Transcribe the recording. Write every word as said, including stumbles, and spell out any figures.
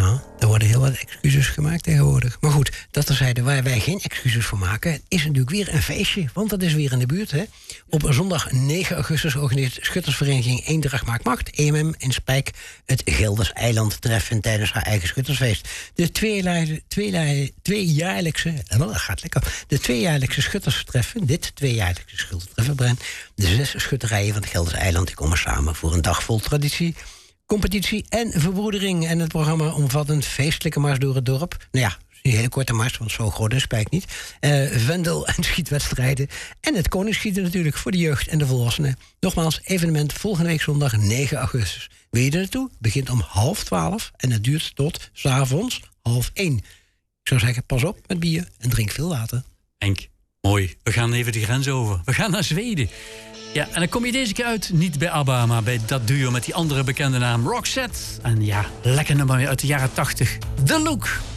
Ja, er worden heel wat excuses gemaakt tegenwoordig. Maar goed, dat terzijde, waar wij geen excuses voor maken, is natuurlijk weer een feestje. Want dat is weer in de buurt, hè. Op zondag negen augustus organiseert schuttersvereniging Eendracht Maakt Macht, E M M, in Spijk, het Gelders Eiland treffen tijdens haar eigen schuttersfeest. De tweejaarlijkse, tweejaarlijkse, tweejaarlijkse, dat gaat lekker, de tweejaarlijkse schutterstreffen, dit tweejaarlijkse schutterstreffen, Bren, de zes schutterijen van het Gelders Eiland, die komen samen voor een dag vol traditie, competitie en verbroedering. En het programma omvat een feestelijke mars door het dorp. Nou ja, een hele korte mars, want zo groot is Spijk niet. Uh, vendel- en schietwedstrijden. En het koningsschieten natuurlijk voor de jeugd en de volwassenen. Nogmaals, evenement volgende week zondag negen augustus. Wil je er naartoe? Begint om half twaalf en het duurt tot 's avonds half één. Ik zou zeggen, pas op met bier en drink veel water. Henk, mooi. We gaan even de grens over. We gaan naar Zweden. Ja, en dan kom je deze keer uit, niet bij ABBA, maar bij dat duo met die andere bekende naam Roxette. En ja, lekker nummer uit de jaren tachtig. The Look.